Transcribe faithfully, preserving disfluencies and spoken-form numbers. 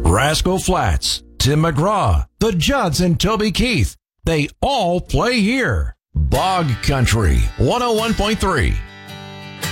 Rascal Flatts, Tim McGraw, the Judds and Toby Keith. They all play here. Bog Country one oh one point three